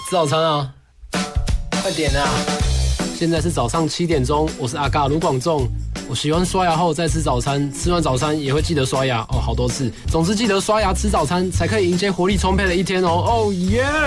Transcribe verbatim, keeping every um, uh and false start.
吃早餐啊，快点啊！现在是早上七点钟，我是阿嘎卢广仲。我喜欢刷牙后再吃早餐，吃完早餐也会记得刷牙哦，好多次。总之记得刷牙吃早餐，才可以迎接活力充沛的一天哦。哦耶！